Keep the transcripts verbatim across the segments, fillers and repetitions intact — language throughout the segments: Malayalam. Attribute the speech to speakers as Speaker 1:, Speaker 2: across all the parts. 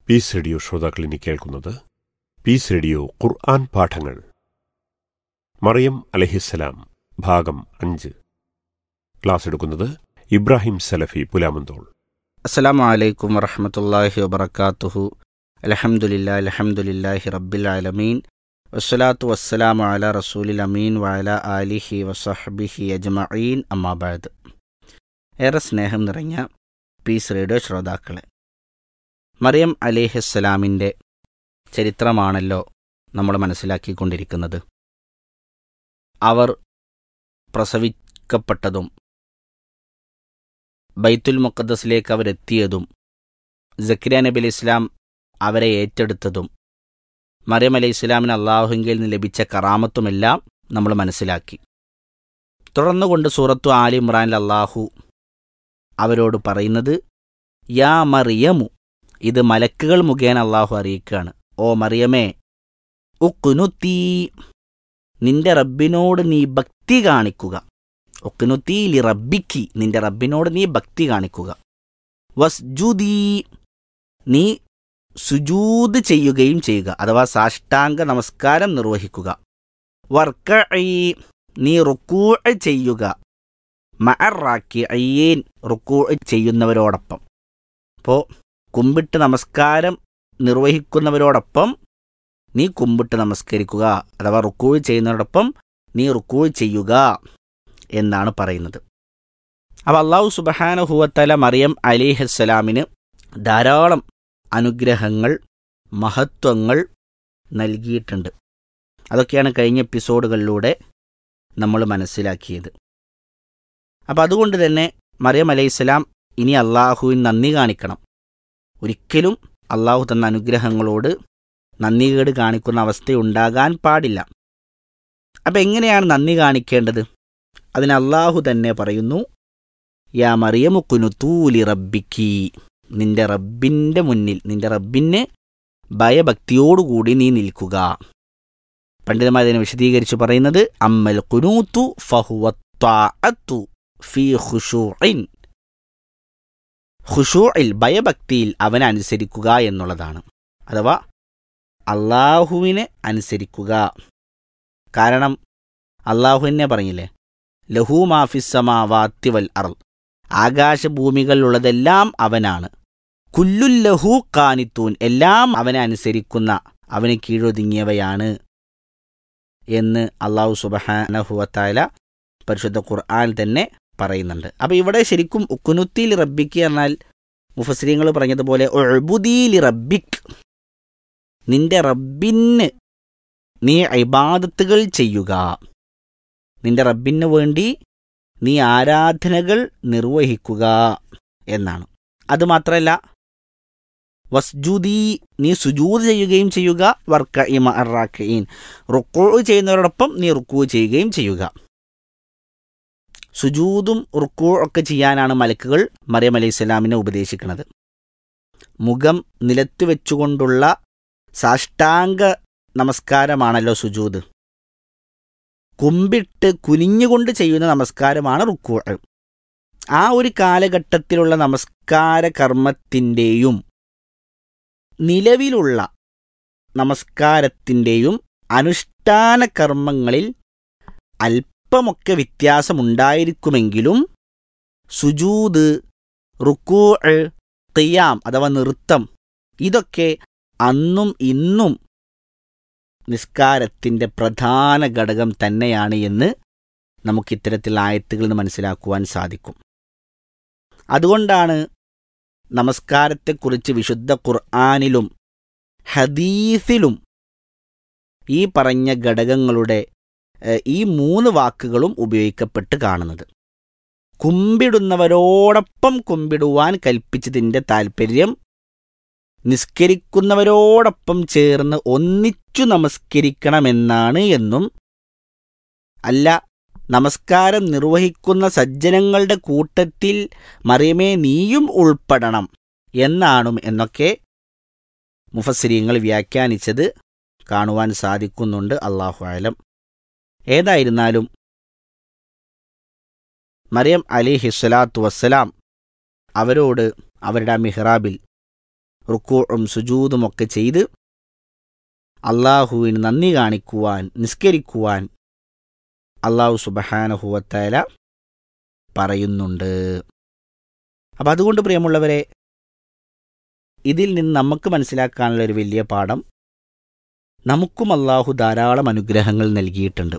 Speaker 1: പീസ് റേഡിയോ ശ്രോതാക്കളിനി കേൾക്കുന്നത് പീസ് റേഡിയോ ഖുർആൻ പാഠങ്ങൾ. മറിയം അലൈഹിസ്സലാം ഭാഗം അഞ്ച്. ക്ലാസ് എടുക്കുന്നത് ഇബ്രാഹിം സലഫി പുലാമന്തോൾ.
Speaker 2: അസ്സലാമു അലൈക്കും വറഹ്മത്തുള്ളാഹി വബറകാതുഹു. അൽഹംദുലില്ലാഹി അൽഹംദുലില്ലാഹി റബ്ബിൽ ആലമീൻ വസ്സലാത്തു വസ്സലാമു അലാ റസൂലിൽ അമീൻ വഅലാ ആലിഹി വസഹ്ബിഹി അജ്മഈൻ. അമ്മാ ബഅദ്. ഏറെ സ്നേഹം നിറഞ്ഞ പീസ് റേഡിയോ ശ്രോതാക്കളെ, മറിയം അലൈഹിസ്സലാമിൻ്റെ ചരിത്രമാണല്ലോ നമ്മൾ മനസ്സിലാക്കിക്കൊണ്ടിരിക്കുന്നത്. അവർ പ്രസവിക്കപ്പെട്ടതും ബൈത്തുൽ മുഖദ്ദസിലേക്ക് അവരെത്തിയതും സക്കരിയ നബി അലൈഹി ഇസ്ലാം അവരെ ഏറ്റെടുത്തതും മറിയം അലൈഹി ഇസ്ലാമിന് അള്ളാഹുവിങ്കിൽ നിന്ന് ലഭിച്ച കറാമത്തുമെല്ലാം നമ്മൾ മനസ്സിലാക്കി. തുടർന്നുകൊണ്ട് സൂറത്തു ആലി ഇമ്രാനിൽ അള്ളാഹു അവരോട് പറയുന്നത്, യാ മറിയമു, ഇത് മലക്കുകൾ മുഖേന അള്ളാഹു അറിയിക്കുകയാണ്. ഓ മറിയമേ, ഉഖ്നുതീ, നിന്റെ റബ്ബിനോട് നീ ഭക്തി കാണിക്കുക. ഉഖ്നുതീ ലി റബ്ബിക്കി, നിന്റെ റബ്ബിനോട് നീ ഭക്തി കാണിക്കുക. വസ്ജുദീ, നീ സുജൂദ് ചെയ്യുകയും ചെയ്യുക, അഥവാ സാഷ്ടാംഗ നമസ്കാരം നിർവഹിക്കുക. വർക്കഈ, നീ റുക്കൂഅ് ചെയ്യുക. മഅറാക്കിഈൻ, റുക്കൂഅ് ചെയ്യുന്നവരോടൊപ്പം. അപ്പോൾ കുമ്പിട്ട് നമസ്കാരം നിർവഹിക്കുന്നവരോടൊപ്പം നീ കുമ്പിട്ട് നമസ്കരിക്കുക, അഥവാ റുക്കൂഅ് ചെയ്യുന്നവരോടൊപ്പം നീ റുക്കൂഅ് ചെയ്യുക എന്നാണ് പറയുന്നത്. അപ്പോൾ അല്ലാഹു സുബ്ഹാനഹു വ തആല മറിയം അലൈഹിസ്സലാമിന് ധാരാളം അനുഗ്രഹങ്ങൾ, മഹത്വങ്ങൾ നൽകിയിട്ടുണ്ട്. അതൊക്കെയാണ് കഴിഞ്ഞ എപ്പിസോഡുകളിലൂടെ നമ്മൾ മനസ്സിലാക്കിയത്. അപ്പം അതുകൊണ്ട് തന്നെ മറിയം അലൈഹിസ്സലാം ഇനി അള്ളാഹുവിന് നന്ദി കാണിക്കണം. ഒരിക്കലും അള്ളാഹു തന്ന അനുഗ്രഹങ്ങളോട് നന്ദികേട് കാണിക്കുന്ന അവസ്ഥയുണ്ടാകാൻ പാടില്ല. അപ്പം എങ്ങനെയാണ് നന്ദി കാണിക്കേണ്ടത്? അതിന് അള്ളാഹു തന്നെ പറയുന്നു, യാ മറിയമു ഖുനുതൂ ലി റബ്ബിക്കി, നിന്റെ റബ്ബിൻ്റെ മുന്നിൽ, നിന്റെ റബ്ബിന് ഭയഭക്തിയോടുകൂടി നീ നിൽക്കുക. പണ്ഡിതന്മാർ ഇതിനെ വിശദീകരിച്ച് പറയുന്നത്, അമ്മൽ ഖുനൂതു ഫഹുവ ത്വാഅതു ഫീ ഖുശൂഇൻ, ഖുശൂഇൽ, ഭയഭക്തിയിൽ അവനെ അനുസരിക്കുക എന്നുള്ളതാണ്. അഥവാ അള്ളാഹുവിനെ അനുസരിക്കുക. കാരണം അള്ളാഹുവിനെ പറഞ്ഞില്ലേ, ലഹു മാഫിസ് സമാവാതി വൽ അർള്, ആകാശഭൂമികളിലുള്ളതെല്ലാം അവനാണ്. കുല്ലുൽ ലഹു ഖാനിത്തൂൻ, എല്ലാം അവനെ അനുസരിക്കുന്ന, അവന് കീഴൊതുങ്ങിയവയാണ് എന്ന് അള്ളാഹു സുബ്ഹാനഹു വ തആല പരിശുദ്ധ ഖുർആൻ തന്നെ പറയുന്നുണ്ട്. അപ്പോൾ ഇവിടെ ശരിക്കും ഉഖ്നുതീ ലി റബ്ബിക്ക് എന്നാൽ മുഫസ്സിരീങ്ങൾ പറഞ്ഞതുപോലെ ഉഅ്ബുദീ ലി റബ്ബിക്, നിന്റെ റബ്ബിന് നീ ഇബാദത്തുകൾ ചെയ്യുക, നിന്റെ റബ്ബിന് വേണ്ടി നീ ആരാധനകൾ നിർവഹിക്കുക എന്നാണ്. അതുമാത്രമല്ല, വസ്ജുദീ, നീ സുജൂദ് ചെയ്യുകയും ചെയ്യുക. വർക്കഈ മഅറാക്കിഈൻ, റുക്കൂഅ് ചെയ്യുന്നവരോടൊപ്പം നീ റുക്കൂഅ് ചെയ്യുകയും ചെയ്യുക. സുജൂദും റുക്കൂഅ് ഒക്കെ ചെയ്യാനാണ് മലക്കുകൾ മറിയം അലൈഹിസ്സലാമിനെ ഉപദേശിക്കുന്നത്. മുഖം നിലത്ത് വെച്ചുകൊണ്ടുള്ള സാഷ്ടാംഗ നമസ്കാരമാണല്ലോ സുജൂദ്. കുമ്പിട്ട് കുനിഞ്ഞുകൊണ്ട് ചെയ്യുന്ന നമസ്കാരമാണ് റുക്കൂഅ്. ആ ഒരു കാലഘട്ടത്തിലുള്ള നമസ്കാര കർമ്മത്തിൻ്റെയും നിലവിലുള്ള നമസ്കാരത്തിൻ്റെയും അനുഷ്ഠാന കർമ്മങ്ങളിൽ അല്പമൊക്കെ വ്യത്യാസമുണ്ടായിരിക്കുമെങ്കിലും സുജൂദ്, റുക്കൂഅ്, ഖിയാം അഥവാ നൃത്തം, ഇതൊക്കെ അന്നും ഇന്നും നിസ്കാരത്തിൻ്റെ പ്രധാന ഘടകം തന്നെയാണ് എന്ന് നമുക്കിത്തരത്തിലുള്ള ആയത്തുകളിൽ നിന്ന് മനസ്സിലാക്കുവാൻ സാധിക്കും. അതുകൊണ്ടാണ് നമസ്കാരത്തെക്കുറിച്ച് വിശുദ്ധ ഖുർആനിലും ഹദീസിലും ഈ പറഞ്ഞ ഘടകങ്ങളുടെ ഈ മൂന്ന് വാക്കുകളും ഉപയോഗിക്കപ്പെട്ട് കാണുന്നത്. കുമ്പിടുന്നവരോടൊപ്പം കുമ്പിടുവാൻ കൽപ്പിച്ചതിൻ്റെ താൽപ്പര്യം നിസ്കരിക്കുന്നവരോടൊപ്പം ചേർന്ന് ഒന്നിച്ചു നമസ്കരിക്കണമെന്നാണ് എന്നും, അല്ല നമസ്കാരം നിർവഹിക്കുന്ന സജ്ജനങ്ങളുടെ കൂട്ടത്തിൽ മറിയമേ നീയും ഉൾപ്പെടണം എന്നാണും എന്നൊക്കെ മുഫസ്സിരീങ്ങൾ വ്യാഖ്യാനിച്ചത് കാണുവാൻ സാധിക്കുന്നുണ്ട്. അല്ലാഹു അഅലം. ഏതായിരുന്നാലും മറിയം അലൈഹിസ്സലാത്തു വസ്സലാം അവരോട് അവരുടെ മിഹ്റാബിൽ റുക്കൂഉം സുജൂദും ഒക്കെ ചെയ്ത് അള്ളാഹുവിന് നന്ദി കാണിക്കുവാൻ, നിസ്കരിക്കുവാൻ അള്ളാഹു സുബ്ഹാനഹു വ തആല പറയുന്നുണ്ട്. അപ്പം അതുകൊണ്ട് പ്രിയമുള്ളവരെ, ഇതിൽ നിന്ന് നമുക്ക് മനസ്സിലാക്കാനുള്ള ഒരു വലിയ പാഠം, നമുക്കും അള്ളാഹു ധാരാളം അനുഗ്രഹങ്ങൾ നൽകിയിട്ടുണ്ട്.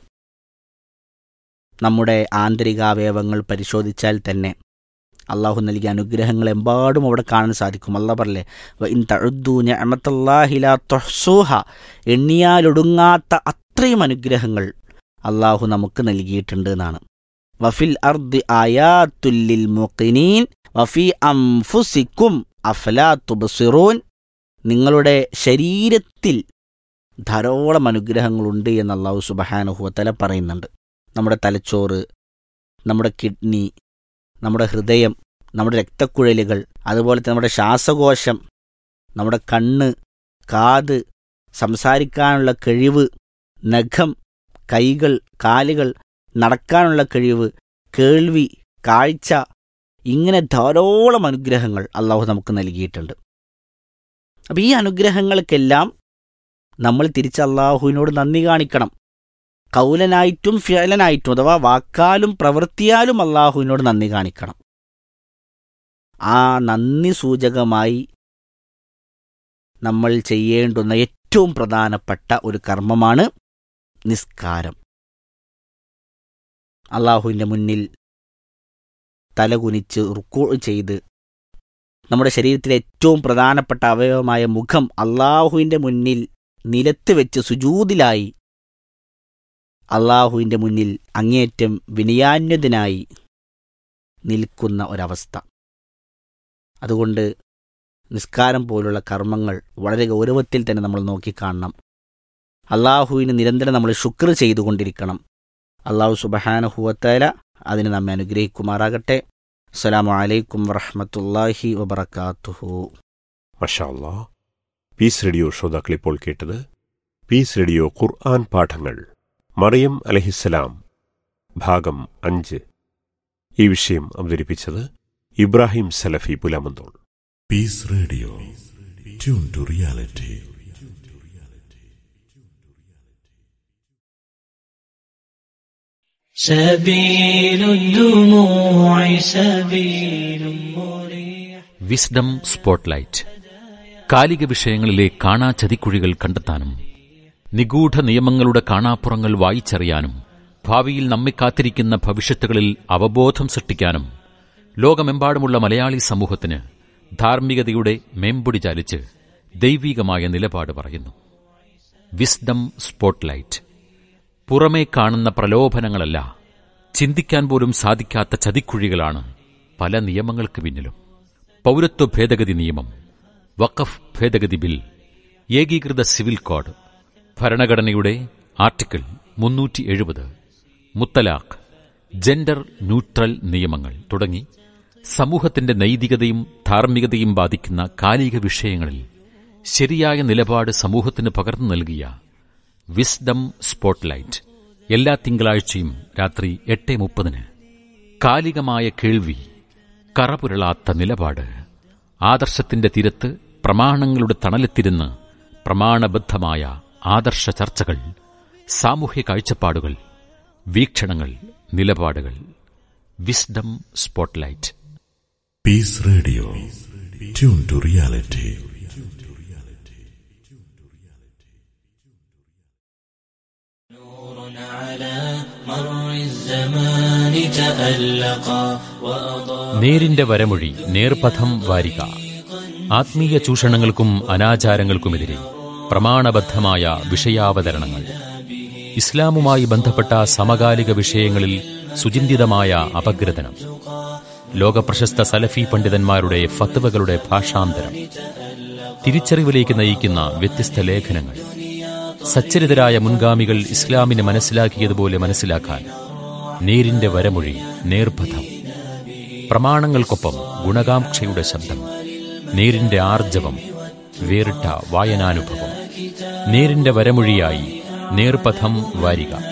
Speaker 2: നമ്മുടെ ആന്തരികാവയവങ്ങൾ പരിശോധിച്ചാൽ തന്നെ അള്ളാഹു നൽകിയ അനുഗ്രഹങ്ങൾ എമ്പാടും അവിടെ കാണാൻ സാധിക്കും. അള്ളാഹ് പറയല്ലേ, വഇൻ തഉദ്ദൂ നിഅമത്തല്ലാഹി ലാ തുഹ്സൂഹ, എണ്ണിയാലൊടുങ്ങാത്ത അത്രയും അനുഗ്രഹങ്ങൾ അള്ളാഹു നമുക്ക് നൽകിയിട്ടുണ്ട് എന്നാണ്. വഫിൽ അർദി ആയാത്തുൽ ലിൽ മുഖിനീൻ വഫി അൻഫുസികും അഫലാ തുബ്സിറൂൻ, നിങ്ങളുടെ ശരീരത്തിൽ ധാരാളം അനുഗ്രഹങ്ങളുണ്ട് എന്ന് അള്ളാഹു സുബ്ഹാനഹു വ തആല പറയുന്നുണ്ട്. നമ്മുടെ തലച്ചോറ്, നമ്മുടെ കിഡ്നി, നമ്മുടെ ഹൃദയം, നമ്മുടെ രക്തക്കുഴലുകൾ, അതുപോലെ തന്നെ നമ്മുടെ ശ്വാസകോശം, നമ്മുടെ കണ്ണ്, കാത്, സംസാരിക്കാനുള്ള കഴിവ്, നഖം, കൈകൾ, കാലുകൾ, നടക്കാനുള്ള കഴിവ്, കേൾവി, കാഴ്ച, ഇങ്ങനെ ധാരാളം അനുഗ്രഹങ്ങൾ അള്ളാഹു നമുക്ക് നൽകിയിട്ടുണ്ട്. അപ്പം ഈ അനുഗ്രഹങ്ങൾക്കെല്ലാം നമ്മൾ തിരിച്ച് അള്ളാഹുവിനോട് നന്ദി കാണിക്കണം. കൗലനായിട്ടും ഫിഅലനായിട്ടും, അഥവാ വാക്കാലും പ്രവൃത്തിയാലും അള്ളാഹുവിനോട് നന്ദി കാണിക്കണം. ആ നന്ദി സൂചകമായി നമ്മൾ ചെയ്യേണ്ടുന്ന ഏറ്റവും പ്രധാനപ്പെട്ട ഒരു കർമ്മമാണ് നിസ്കാരം. അള്ളാഹുവിൻ്റെ മുന്നിൽ തലകുനിച്ച് റുക്കൂ ചെയ്ത് നമ്മുടെ ശരീരത്തിലെ ഏറ്റവും പ്രധാനപ്പെട്ട അവയവമായ മുഖം അള്ളാഹുവിൻ്റെ മുന്നിൽ നിലത്ത് വെച്ച് സുജൂദിലായി അള്ളാഹുവിൻ്റെ മുന്നിൽ അങ്ങേയറ്റം വിനയാന്വിതനായി നിൽക്കുന്ന ഒരവസ്ഥ. അതുകൊണ്ട് നിസ്കാരം പോലുള്ള കർമ്മങ്ങൾ വളരെ ഗൗരവത്തിൽ തന്നെ നമ്മൾ നോക്കിക്കാണണം. അള്ളാഹുവിന് നിരന്തരം നമ്മൾ ശുക്ർ ചെയ്തുകൊണ്ടിരിക്കണം. അള്ളാഹു സുബ്ഹാനഹു വ തആല അതിന് നമ്മെ അനുഗ്രഹിക്കുമാറാകട്ടെ. അസ്സലാമു അലൈക്കും വറഹ്മത്തുള്ളാഹി വബറകാതുഹു.
Speaker 1: മാഷാ അല്ലാഹ്. പീസ് റേഡിയോ ശ്രോതാക്കൾ ഇപ്പോൾ കേട്ടത് പീസ് റേഡിയോ ഖുർആൻ പാഠങ്ങൾ മറിയം അലൈഹിസ്സലാം ഭാഗം അഞ്ച്. ഈ വിഷയം അവതരിപ്പിച്ചത് ഇബ്രാഹിം സലഫി Pulamanthole.
Speaker 3: Piece radio, tune to reality.
Speaker 4: Wisdom spotlight. കാലിക വിഷയങ്ങളിലെ കാണാ ചതിക്കുഴികൾ കണ്ടെത്താനും നിഗൂഢ നിയമങ്ങളുടെ കാണാപ്പുറങ്ങൾ വായിച്ചറിയാനും ഭാവിയിൽ നമ്മെ കാത്തിരിക്കുന്ന ഭവിഷ്യത്തുകളിൽ അവബോധം സൃഷ്ടിക്കാനും ലോകമെമ്പാടുമുള്ള മലയാളി സമൂഹത്തിന് ധാർമ്മികതയുടെ മേമ്പൊടി ചാലിച്ച് ദൈവീകമായ നിലപാട് പറയുന്നു. Wisdom spotlight. പുറമേ കാണുന്ന പ്രലോഭനങ്ങളല്ല, ചിന്തിക്കാൻ പോലും സാധിക്കാത്ത ചതിക്കുഴികളാണ് പല നിയമങ്ങൾക്ക് പിന്നിലും. പൗരത്വ ഭേദഗതി നിയമം, വഖഫ് ഭേദഗതി ബിൽ, ഏകീകൃത സിവിൽ കോഡ്, ഭരണഘടനയുടെ ആർട്ടിക്കിൾ മുന്നൂറ്റി എഴുപത്, മുത്തലാഖ്, ജെൻഡർ ന്യൂട്രൽ നിയമങ്ങൾ തുടങ്ങി സമൂഹത്തിന്റെ നൈതികതയും ധാർമ്മികതയും ബാധിക്കുന്ന കാലിക വിഷയങ്ങളിൽ ശരിയായ നിലപാട് സമൂഹത്തിന് പകർന്നു നൽകിയ വിസ്ഡം സ്പോട്ട്ലൈറ്റ് എല്ലാ തിങ്കളാഴ്ചയും രാത്രി എട്ട് മുപ്പതിന്. കാലികമായ കേൾവി, കറപുരളാത്ത നിലപാട്, ആദർശത്തിന്റെ തീരത്ത് പ്രമാണങ്ങളുടെ തണലെത്തിരുന്ന് പ്രമാണബദ്ധമായ ആദർശ ചർച്ചകൾ, സാമൂഹ്യ കാഴ്ചപ്പാടുകൾ, വീക്ഷണങ്ങൾ, നിലപാടുകൾ. Wisdom spotlight.
Speaker 3: Piece radio, tune to reality.
Speaker 4: നേരിന്റെ വരമൊഴി, നേർപഥം വാരിക. ആത്മീയ ചൂഷണങ്ങൾക്കും അനാചാരങ്ങൾക്കുമെതിരെ പ്രമാണബദ്ധമായ വിഷയാവതരണങ്ങൾ. ഇസ്ലാമുമായി ബന്ധപ്പെട്ട സമകാലിക വിഷയങ്ങളിൽ സുചിന്തിതമായ അപഗ്രഥനം. ലോകപ്രശസ്ത സലഫി പണ്ഡിതന്മാരുടെ ഫത്വകളുടെ ഭാഷാന്തരം. തിരിച്ചറിവിലേക്ക് നയിക്കുന്ന വ്യത്യസ്ത ലേഖനങ്ങൾ. സച്ചരിതരായ മുൻഗാമികൾ ഇസ്ലാമിനെ മനസ്സിലാക്കിയതുപോലെ മനസ്സിലാക്കാൻ നേരിന്റെ വരമൊഴി, നേർപഥം. പ്രമാണങ്ങൾക്കൊപ്പം ഗുണകാംക്ഷയുടെ ശബ്ദം. നേരിന്റെ ആർജവം, വേറിട്ട വായനാനുഭവം. നേരിന്റെ വരമൊഴിയായി നേർപഥം വാരിക.